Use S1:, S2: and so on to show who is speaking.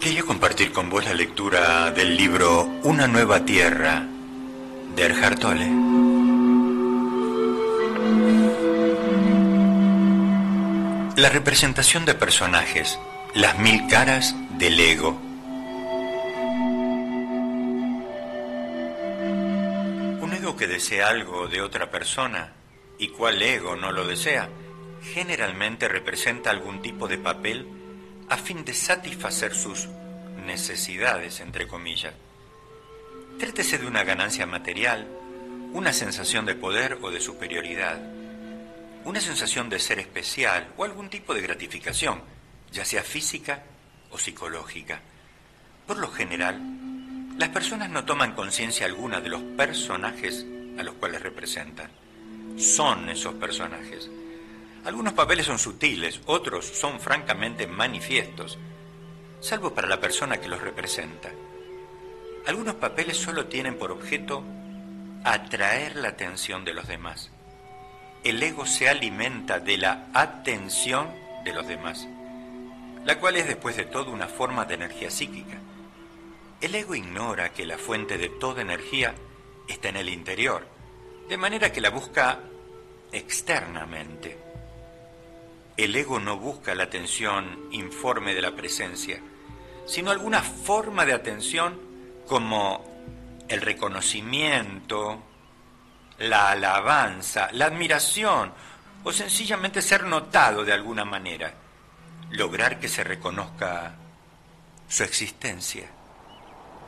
S1: Quería compartir con vos la lectura del libro Una nueva tierra de Eckhart Tolle. La representación de personajes, las 1000 caras del ego. Un ego que desea algo de otra persona, y cuál ego no lo desea, generalmente representa algún tipo de papel a fin de satisfacer sus necesidades, entre comillas. Trátese de una ganancia material, una sensación de poder o de superioridad, una sensación de ser especial o algún tipo de gratificación, ya sea física o psicológica. Por lo general, las personas no toman conciencia alguna de los personajes a los cuales representan. Son esos personajes. Algunos papeles son sutiles, otros son francamente manifiestos, salvo para la persona que los representa. Algunos papeles solo tienen por objeto atraer la atención de los demás. El ego se alimenta de la atención de los demás, la cual es después de todo una forma de energía psíquica. El ego ignora que la fuente de toda energía está en el interior, de manera que la busca externamente. El ego no busca la atención informe de la presencia, sino alguna forma de atención como el reconocimiento, la alabanza, la admiración o sencillamente ser notado de alguna manera, lograr que se reconozca su existencia.